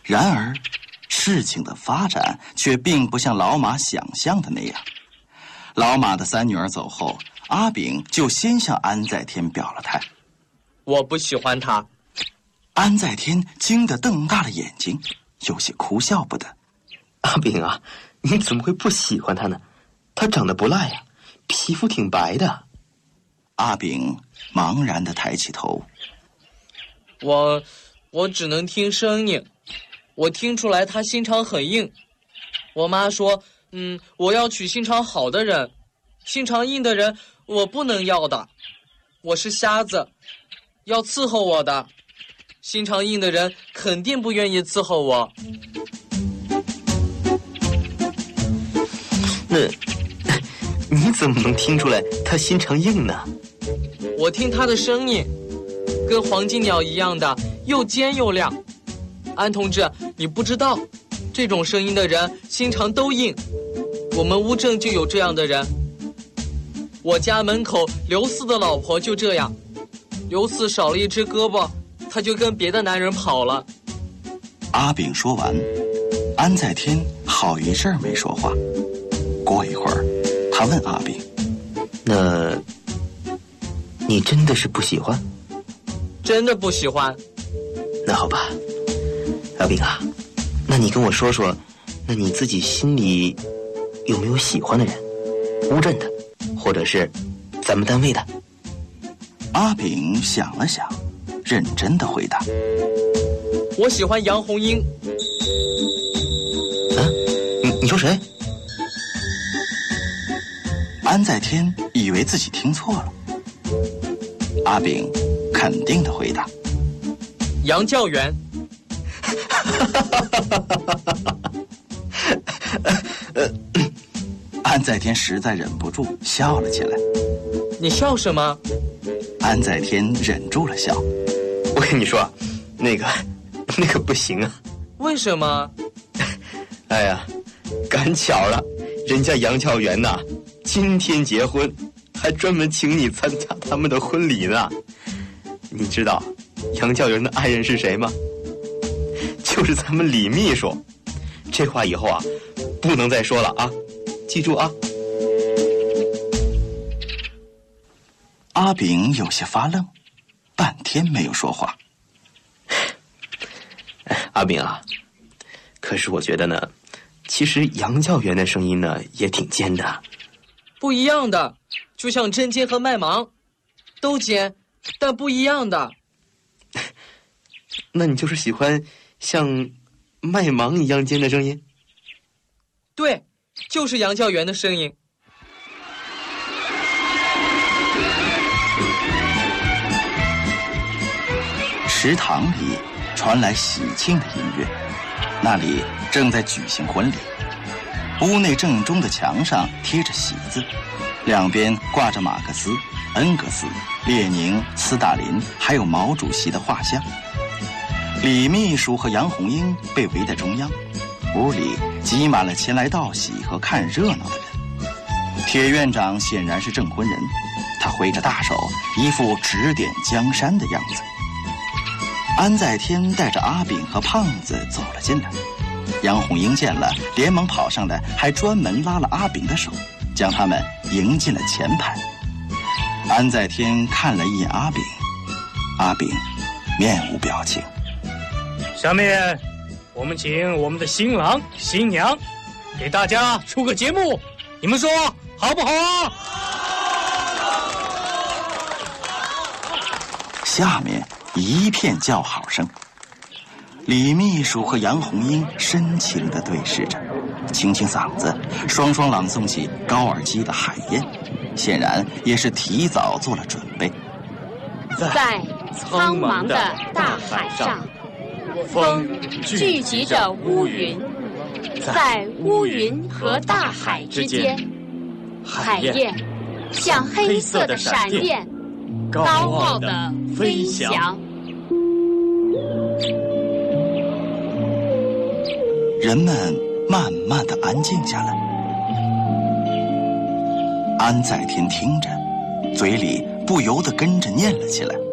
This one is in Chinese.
然而，事情的发展却并不像老马想象的那样。老马的三女儿走后，阿炳就先向安在天表了态：“ 我不喜欢他。” 安在天惊得瞪大了眼睛，有些哭笑不得：“ 阿炳啊，你怎么会不喜欢他呢？他长得不赖呀，皮肤挺白的。” 阿炳茫然地抬起头：“ 我只能听声音，我听出来他心肠很硬。我妈说，我要娶心肠好的人，心肠硬的人我不能要的。我是瞎子，要伺候我的。心肠硬的人肯定不愿意伺候我。” 那你怎么能听出来他心肠硬呢？ 我听他的声音，跟黄金鸟一样的，又尖又亮。安同志，你不知道，这种声音的人心肠都硬。我们乌镇就有这样的人。我家门口刘四的老婆就这样，刘四少了一只胳膊，他就跟别的男人跑了。 阿炳说完，安在天好一阵没说话。过一会儿，他问阿炳：“ 那你真的是不喜欢？”“ 真的不喜欢。”“ 那好吧，阿炳啊，那你跟我说说，那你自己心里有没有喜欢的人？乌镇的，或者是咱们单位的？” 阿炳想了想，认真的回答：“ 我喜欢杨红英。”“ 啊，你说谁？” 安在天以为自己听错了。阿炳肯定的回答：“ 杨教员。” 安在天实在忍不住笑了起来。 “你笑什么？” 安在天忍住了笑。 “我跟你说，那个不行啊。”“ 为什么？”“ 哎呀，赶巧了，人家杨教员呐，今天结婚，还专门请你参加他们的婚礼呢。你知道杨教员的爱人是谁吗？就是咱们李秘书。这话以后啊，不能再说了啊，记住啊。” 阿炳有些发愣，半天没有说话。 “阿炳啊，可是我觉得呢，其实杨教员的声音呢也挺尖的。”“ 不一样的，就像针尖和麦芒，都尖，但不一样的。”“ 那你就是喜欢像麦芒一样尖的声音？”“ 对，就是杨教员的声音。” 食堂里传来喜庆的音乐，那里正在举行婚礼。屋内正中的墙上贴着喜字，两边挂着马克思、恩格斯、列宁、斯大林还有毛主席的画像。李秘书和杨红英被围在中央，屋里挤满了前来道喜和看热闹的人。铁院长显然是证婚人，他挥着大手，一副指点江山的样子。安在天带着阿炳和胖子走了进来，杨红英见了，连忙跑上来，还专门拉了阿炳的手，将他们迎进了前排。安在天看了一眼阿炳，阿炳面无表情。 “下面我们请我们的新郎新娘给大家出个节目，你们说好不好啊？” 下面一片叫好声。李秘书和杨红英深情地对视着，清清嗓子，双双朗诵起高尔基的《海燕》，显然也是提早做了准备。 在苍茫的大海上，风聚集着乌云，在乌云和大海之间，海燕像黑色的闪电，高傲地飞翔。 人们慢慢地安静下来。安在天听着，嘴里不由得跟着念了起来。